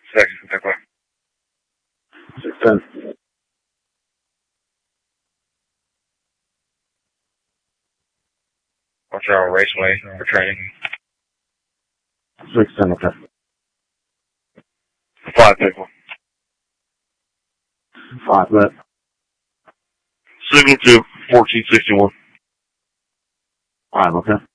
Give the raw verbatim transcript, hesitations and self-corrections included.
Six, exactly. six ten. Watch our raceway for training. six ten, okay. Five people. Five, but. Signal to fourteen sixty-one. Five, okay.